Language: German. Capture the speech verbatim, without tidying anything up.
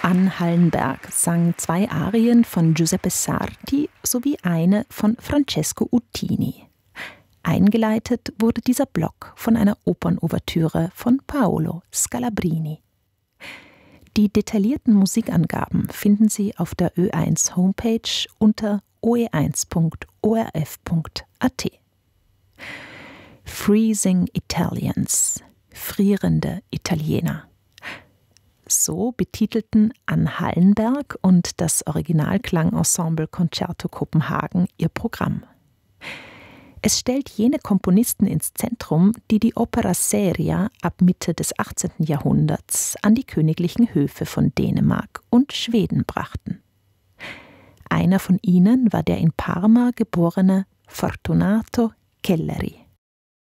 Ann Hallenberg sang zwei Arien von Giuseppe Sarti sowie eine von Francesco Uttini. Eingeleitet wurde dieser Block von einer Opernouvertüre von Paolo Scalabrini. Die detaillierten Musikangaben finden Sie auf der Ö eins Homepage unter o e eins punkt o r f punkt a t. Freezing Italians, frierende Italiener. So betitelten Ann Hallenberg und das Originalklangensemble Concerto Kopenhagen ihr Programm. Es stellt jene Komponisten ins Zentrum, die die Opera seria ab Mitte des achtzehnten Jahrhunderts an die königlichen Höfe von Dänemark und Schweden brachten. Einer von ihnen war der in Parma geborene Fortunato Kelleri.